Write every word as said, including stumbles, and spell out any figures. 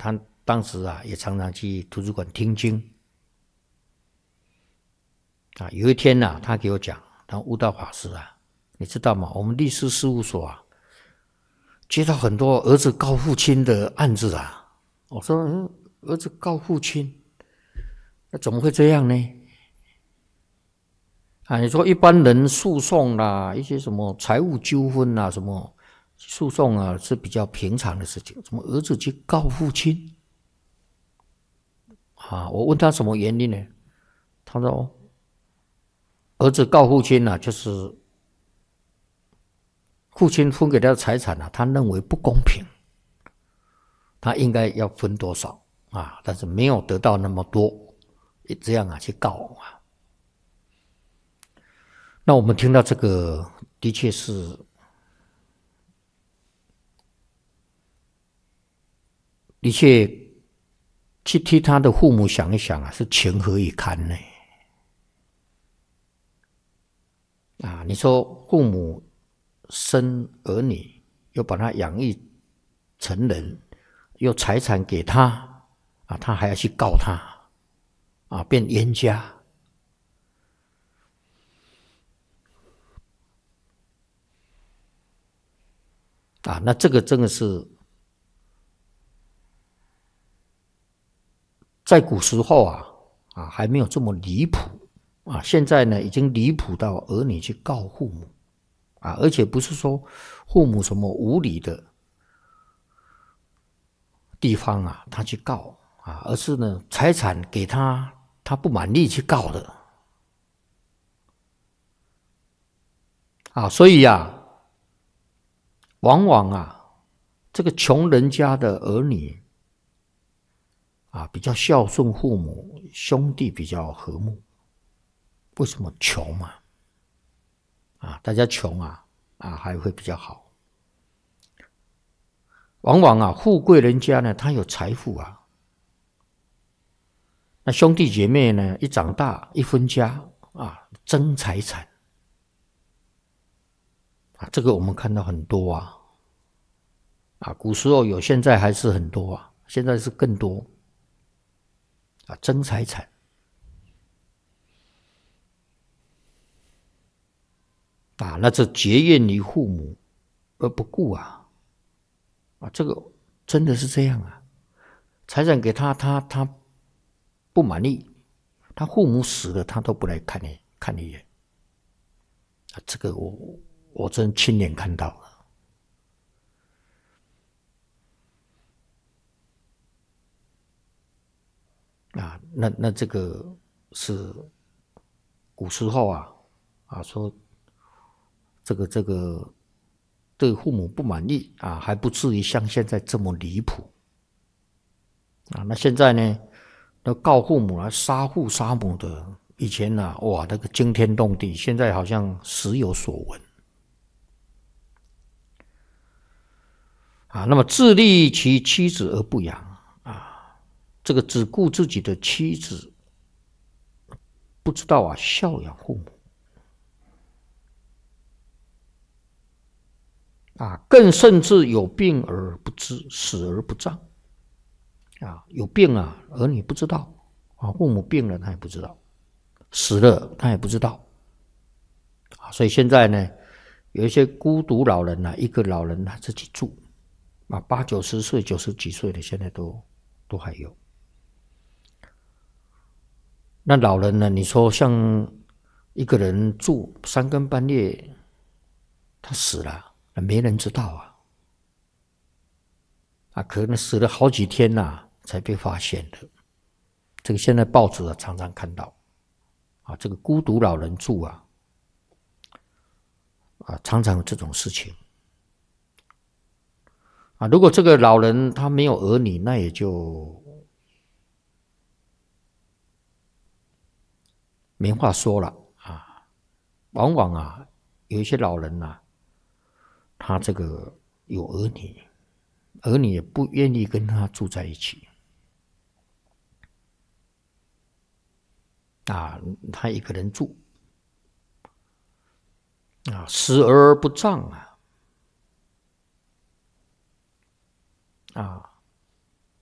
他当时啊也常常去图书馆听经。啊，有一天啊，他给我讲，他悟道法师啊，你知道吗？我们律师事务所啊，接到很多儿子告父亲的案子啊。我说，嗯，儿子告父亲，那怎么会这样呢？啊，你说一般人诉讼啦，一些什么财务纠纷啦，什么诉讼啊，是比较平常的事情，怎么儿子去告父亲？啊，我问他什么原因呢？他说，儿子告父亲啊，就是父亲分给他的财产啊，他认为不公平，他应该要分多少啊？但是没有得到那么多，这样啊去告啊。那我们听到这个，的确是的确去替他的父母想一想啊，是情何以堪呢？啊，你说父母生儿女，又把他养育成人，又财产给他啊，他还要去告他啊，变冤家。啊，那这个真的是在古时候啊，啊还没有这么离谱啊。现在呢，已经离谱到儿女去告父母啊，而且不是说父母什么无理的地方啊，他去告啊，而是呢财产给他，他不满意去告的啊。所以啊，往往啊，这个穷人家的儿女啊，比较孝顺父母，兄弟比较和睦。为什么穷嘛？啊，大家穷啊，啊还会比较好。往往啊，富贵人家呢，他有财富啊，那兄弟姐妹呢，一长大一分家啊，争财产啊，这个我们看到很多啊。啊，古时候有，现在还是很多啊，现在是更多啊，争财产啊，那这结怨于父母而不顾啊，啊，这个真的是这样啊，财产给他，他他不满意，他父母死了，他都不来看你看一眼啊，这个我我真亲眼看到了。啊，那那这个是古时候啊，啊说这个这个对父母不满意啊，还不至于像现在这么离谱啊。那现在呢，那告父母啊，杀父杀母的，以前呢、啊，哇，那个惊天动地，现在好像时有所闻啊。那么自立其妻子而不养啊，这个只顾自己的妻子。不知道啊，孝养父母啊，更甚至有病而不知，死而不葬啊，有病啊，儿女不知道啊，父母病了他也不知道，死了他也不知道啊，所以现在呢，有一些孤独老人啊，一个老人他自己住啊，八九十岁、九十几岁的，现在都都还有。那老人呢？你说像一个人住三更半夜，他死了，没人知道啊，啊，可能死了好几天呐、啊，才被发现的。这个现在报纸啊常常看到，啊，这个孤独老人住啊，啊，常常有这种事情。啊，如果这个老人他没有儿女，那也就没话说了啊。往往啊，有一些老人呐、啊，他这个有儿女，儿女也不愿意跟他住在一起啊，他一个人住啊，死而不葬啊，啊，